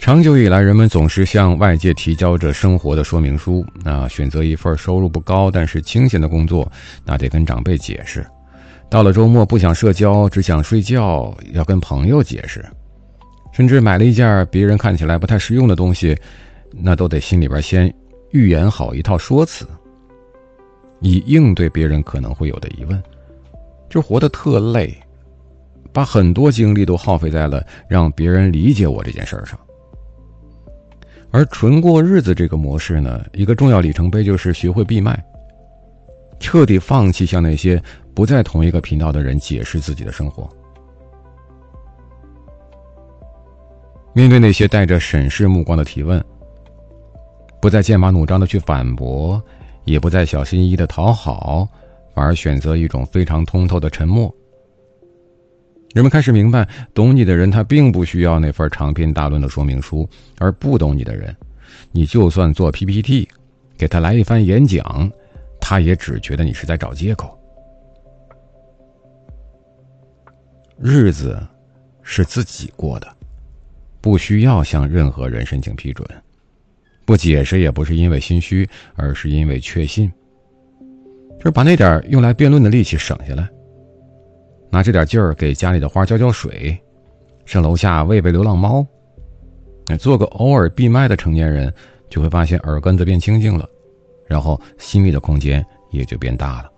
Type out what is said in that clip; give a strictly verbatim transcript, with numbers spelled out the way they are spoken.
长久以来，人们总是向外界提交着生活的说明书，那选择一份收入不高但是清闲的工作，那得跟长辈解释。到了周末不想社交，只想睡觉，要跟朋友解释。甚至买了一件别人看起来不太实用的东西，那都得心里边先预演好一套说辞，以应对别人可能会有的疑问。就活得特累，把很多精力都耗费在了让别人理解我这件事上。而纯过日子这个模式呢，一个重要里程碑就是学会闭麦，彻底放弃向那些不在同一个频道的人解释自己的生活。面对那些带着审视目光的提问，不再剑拔弩张的去反驳，也不再小心翼翼的讨好，反而选择一种非常通透的沉默。人们开始明白，懂你的人他并不需要那份长篇大论的说明书，而不懂你的人，你就算做 P P T 给他来一番演讲，他也只觉得你是在找借口。日子是自己过的，不需要向任何人申请批准，不解释也不是因为心虚，而是因为确信。就是把那点用来辩论的力气省下来，拿这点劲儿给家里的花浇浇水，上楼下喂喂流浪猫。做个偶尔闭麦的成年人，就会发现耳根子变清净了，然后心里的空间也就变大了。